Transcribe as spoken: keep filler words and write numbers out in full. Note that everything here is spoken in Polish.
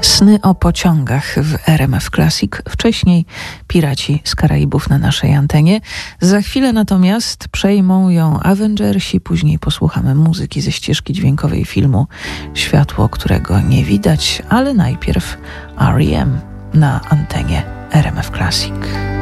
Sny o pociągach w R M F Classic, wcześniej Piraci z Karaibów na naszej antenie. Za chwilę natomiast przejmą ją Avengersi, później posłuchamy muzyki ze ścieżki dźwiękowej filmu Światło, którego nie widać, ale najpierw R E M na antenie R M F Classic.